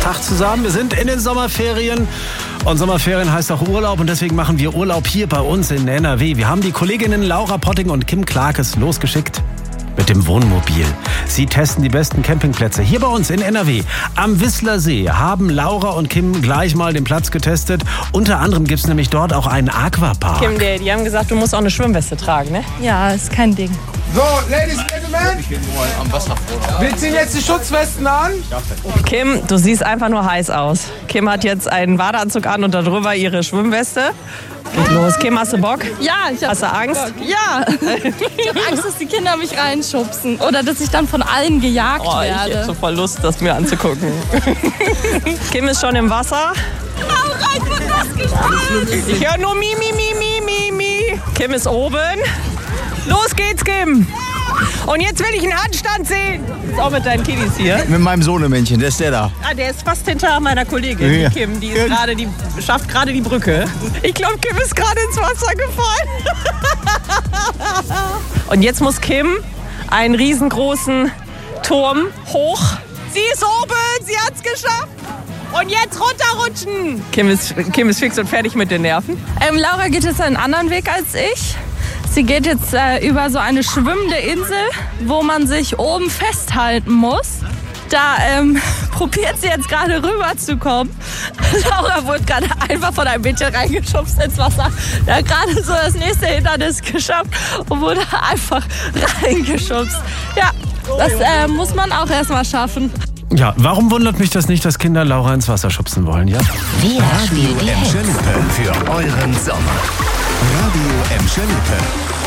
Tag zusammen. Wir sind in den Sommerferien und Sommerferien heißt auch Urlaub und deswegen machen wir Urlaub hier bei uns in NRW. Wir haben die Kolleginnen Laura Potting und Kim Clarkes losgeschickt mit dem Wohnmobil. Sie testen die besten Campingplätze hier bei uns in NRW. Am Whistlersee haben Laura und Kim gleich mal den Platz getestet. Unter anderem gibt es nämlich dort auch einen Aquapark. Kim, die haben gesagt, du musst auch eine Schwimmweste tragen, ne? Ja, ist kein Ding. So, Ladies and Gentlemen, wir ziehen jetzt die Schutzwesten an. Kim, du siehst einfach nur heiß aus. Kim hat jetzt einen Badeanzug an und darüber ihre Schwimmweste. Geht los. Kim, hast du Bock? Ja, Hast du Angst? Ja. Ich habe Angst, dass die Kinder mich reinschubsen oder dass ich dann von allen gejagt Ich werde. hätte so voll Lust, das mir anzugucken. Kim ist schon im Wasser. Ich höre nur Mi. Kim ist oben. Los geht's, Kim. Und jetzt will ich einen Handstand sehen. Ist auch mit deinen Kiddies hier. Mit meinem Sohnemännchen, der ist der da. Ah, der ist fast hinter meiner Kollegin, Ja. die Kim. Die ist schafft gerade die Brücke. Ich glaube, Kim ist gerade ins Wasser gefallen. Und jetzt muss Kim einen riesengroßen Turm hoch. Sie ist oben, sie hat's geschafft. Und jetzt runterrutschen. Kim ist fix und fertig mit den Nerven. Laura geht jetzt einen anderen Weg als ich. Sie geht jetzt über so eine schwimmende Insel, wo man sich oben festhalten muss. Da probiert sie jetzt gerade rüberzukommen. Laura wurde gerade einfach von einem Mädchen reingeschubst ins Wasser. Da hat gerade so das nächste Hindernis geschafft und wurde einfach reingeschubst. Ja, das muss man auch erstmal schaffen. Ja, warum wundert mich das nicht, dass Kinder Laura ins Wasser schubsen wollen, ja? Radio Emscher-Lippe für euren Sommer. Radio Emscher-Lippe.